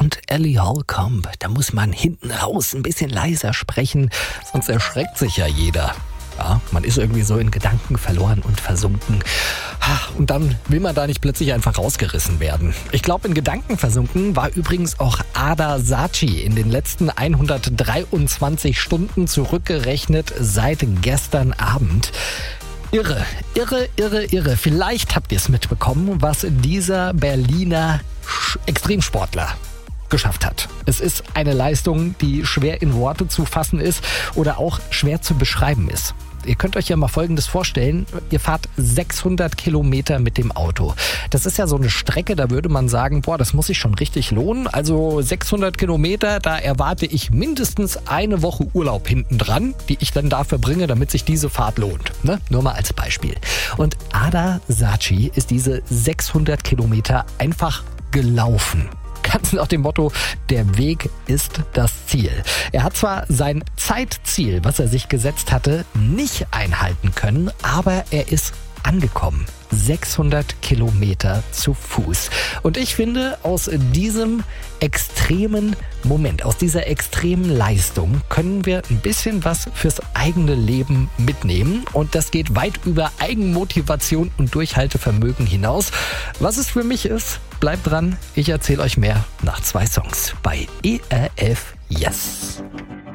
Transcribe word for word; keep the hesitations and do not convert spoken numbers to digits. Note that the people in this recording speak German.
und Ellie Holcomb. Da muss man hinten raus ein bisschen leiser sprechen, sonst erschreckt sich ja jeder. Ja, man ist irgendwie so in Gedanken verloren und versunken. Und dann will man da nicht plötzlich einfach rausgerissen werden. Ich glaube, in Gedanken versunken war übrigens auch Ada Saatchi in den letzten hundertdreiundzwanzig Stunden zurückgerechnet seit gestern Abend. Irre, irre, irre, irre. Vielleicht habt ihr es mitbekommen, was dieser Berliner Extremsportler geschafft hat. Es ist eine Leistung, die schwer in Worte zu fassen ist oder auch schwer zu beschreiben ist. Ihr könnt euch ja mal Folgendes vorstellen. Ihr fahrt sechshundert Kilometer mit dem Auto. Das ist ja so eine Strecke, da würde man sagen, boah, das muss sich schon richtig lohnen. Also sechshundert Kilometer, da erwarte ich mindestens eine Woche Urlaub hinten dran, die ich dann da verbringe, damit sich diese Fahrt lohnt. Ne? Nur mal als Beispiel. Und Ada Saatchi ist diese sechshundert Kilometer einfach gelaufen. Ganz nach dem Motto, der Weg ist das Ziel. Er hat zwar sein Zeitziel, was er sich gesetzt hatte, nicht einhalten können, aber er ist angekommen. sechshundert Kilometer zu Fuß. Und ich finde, aus diesem extremen Moment, aus dieser extremen Leistung können wir ein bisschen was fürs eigene Leben mitnehmen. Und das geht weit über Eigenmotivation und Durchhaltevermögen hinaus. Was es für mich ist, bleibt dran. Ich erzähle euch mehr nach zwei Songs bei E R F Yes.